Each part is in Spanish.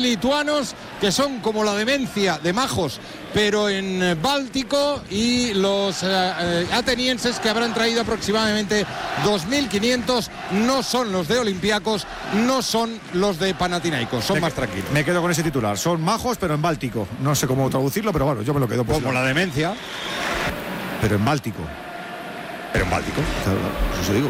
lituanos, que son como la demencia de majos, pero en Báltico, y los atenienses, que habrán traído aproximadamente 2.500, no son los de Olympiacos, no son los de Panathinaikos, son más tranquilos. Me quedo con ese titular, son majos pero en Báltico, no sé cómo traducirlo, pero bueno, yo me lo quedo. Como la demencia. Pero en Báltico. Eso digo.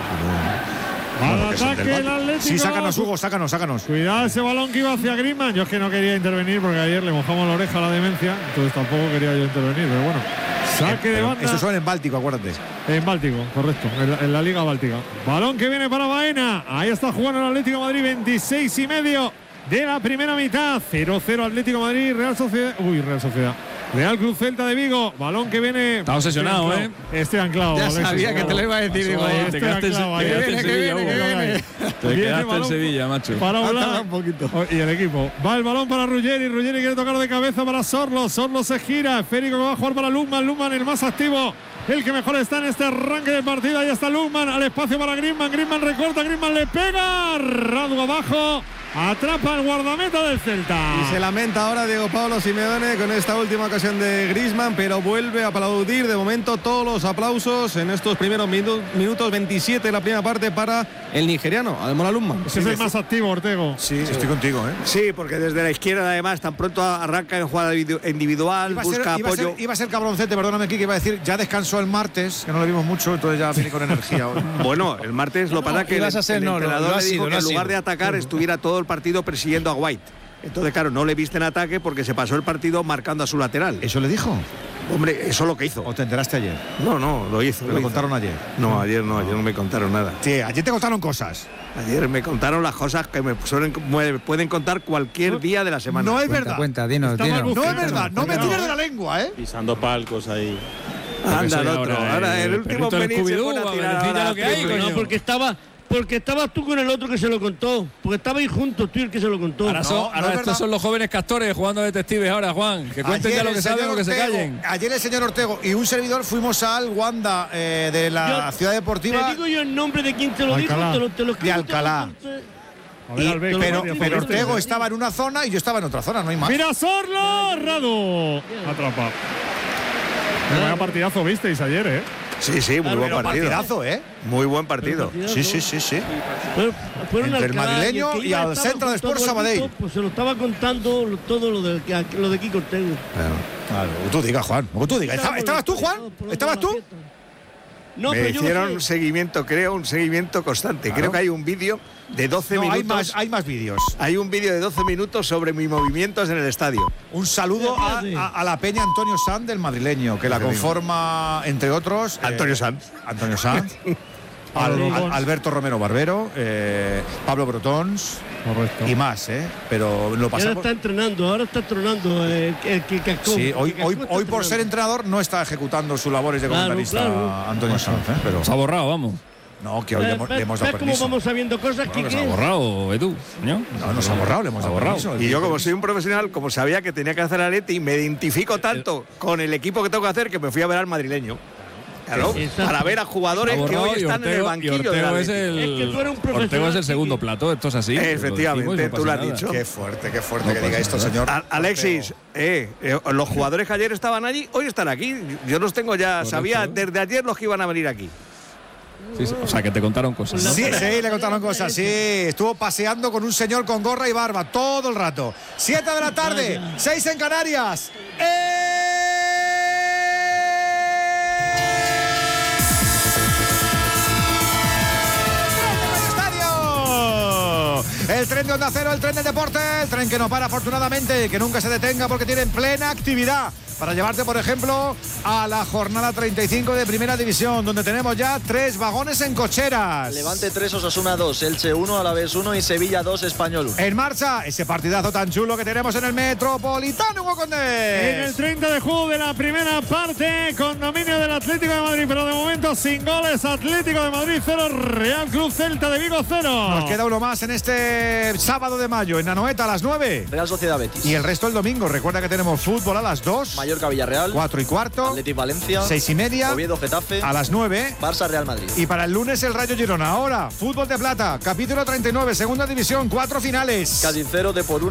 Al ataque el Atlético. Sí, sácanos, Hugo, sácanos. Cuidado ese balón que iba hacia Griezmann. Yo es que no quería intervenir porque ayer le mojamos la oreja a la demencia, entonces tampoco quería yo intervenir, pero bueno. Saque de banda. Estos son en Báltico, acuérdate. En Báltico, correcto, en la Liga Báltica. Balón que viene para Baena. Ahí está jugando el Atlético de Madrid, 26,5 de la primera mitad. 0-0 Atlético de Madrid, Real Sociedad. Real Cruz Celta de Vigo, balón que viene. Está obsesionado, Estoy anclado. Ya Alexis, sabía que te lo iba a decir. Digo, te quedaste en Sevilla, Te quedaste en Sevilla, macho. Para volar un poquito. Y el equipo. Va el balón para Ruggeri quiere tocar de cabeza para Sorlo se gira. Esférico que va a jugar para Lundman, el más activo, el que mejor está en este arranque de partido. Ahí está Lundman, al espacio para Griezmann recorta, Griezmann le pega, Radu abajo. Atrapa el guardameta del Celta. Y se lamenta ahora Diego Pablo Simeone con esta última ocasión de Griezmann, pero vuelve a aplaudir de momento todos los aplausos en estos primeros minutos 27 de la primera parte para el nigeriano, Ademola Lookman. Ese es el más activo, Ortego. Sí, estoy contigo, ¿eh? Sí, porque desde la izquierda además tan pronto arranca en jugada individual, busca apoyo. Iba a ser cabroncete, perdóname aquí, que iba a decir, ya descansó el martes, que no lo vimos mucho, entonces ya viene con energía hoy. Bueno, el martes lo para que el entrenador le dijo que en lugar de atacar estuviera todo el partido persiguiendo a White. Entonces, claro, no le viste en ataque porque se pasó el partido marcando a su lateral. ¿Eso le dijo? Hombre, eso es lo que hizo. ¿O te enteraste ayer? No, lo hizo. ¿Me lo contaron ayer? No, ayer no me contaron nada. Sí, ayer te contaron cosas. Ayer me contaron las cosas que me pueden contar cualquier día de la semana. No es verdad. Cuenta, dinos. No es verdad, no me tires de la lengua, ¿eh? Pisando palcos ahí. Anda el otro. Ahora el último venir se pone a tirar lo que hay, coño. Porque estabas tú con el otro que se lo contó. Porque estabais juntos tú y el que se lo contó. Ahora estos son los jóvenes castores jugando detectives ahora, Juan. Que cuenten ya lo que saben o que se callen. Ayer el señor Ortego y un servidor fuimos al Wanda de la Ciudad Deportiva. Te digo yo el nombre de quien te lo dijo. Te lo de Alcalá. Pero Ortego estaba en una zona y yo estaba en otra zona, no hay más. ¡Mira Sorlo! Radu. Atrapa. Vaya partidazo visteis ayer, ¿eh? Sí, muy buen partido. Partidazo, ¿eh? Muy buen partido. Sí. Entre el madrileño y al Centro de Sport Sabadell. Pues se lo estaba contando todo lo de Kiko Ortego. Claro, lo que tú digas, Juan. Lo que tú digas. ¿Estabas tú, Juan? ¿Estabas tú? No, me hicieron un seguimiento constante. Creo que hay un vídeo de 12 minutos. Hay más vídeos. Hay un vídeo de 12 minutos sobre mis movimientos en el estadio. Un saludo a la peña Antonio Sanz del madrileño, que la conforma, entre otros, Antonio Sanz. Alberto Romero Barbero, Pablo Brotons. Correcto. Y más, pero lo pasamos. Ahora está entrenando el que sí, hoy por ser entrenador no está ejecutando sus labores de comentarista Antonio Sanz, pero se ha borrado, vamos. No, que hoy le hemos dado permiso. ¿Cómo vamos sabiendo cosas? Que se ha borrado, Edu. No se ha borrado, le hemos dado permiso. Y yo, como soy un profesional, como sabía que tenía que hacer Atleti, me identifico tanto con el equipo que tengo que hacer que me fui a ver al madrileño. Claro, para ver a jugadores que hoy están en el banquillo de la es el segundo plato, esto es así. Efectivamente, tú lo has dicho. Qué fuerte que diga esto, señor. Alexis, los jugadores que ayer estaban allí, hoy están aquí. Yo los tengo ya, sabía desde ayer los que iban a venir aquí. Sí, o sea, que te contaron cosas. Sí, le contaron cosas, sí. Estuvo paseando con un señor con gorra y barba todo el rato. 7 de la tarde, 6 en Canarias. El tren de Onda Cero, el tren del deporte, el tren que no para afortunadamente, que nunca se detenga porque tiene plena actividad para llevarte, por ejemplo, a la jornada 35 de Primera División, donde tenemos ya 3 vagones en cocheras. Levante 3, Osasuna 2, Elche 1, Alavés 1 y Sevilla 2, Español 1. En marcha ese partidazo tan chulo que tenemos en el Metropolitano, Hugo Condés. En el 30 de juego de la primera parte, con dominio del Atlético de Madrid, pero de momento sin goles. Atlético de Madrid 0, Real Club Celta de Vigo 0. Nos queda uno más en este sábado de mayo, en Anoeta a las 9. Real Sociedad Betis. Y el resto el domingo. Recuerda que tenemos fútbol a las 2. Mallorca Villarreal. 4:15. Atlético Valencia. 6:30. Oviedo Getafe. A las 9. Barça Real Madrid. Y para el lunes el Rayo Girona. Ahora, fútbol de plata, capítulo 39, segunda división, 4 finales. Cádiz 0, Depor 1.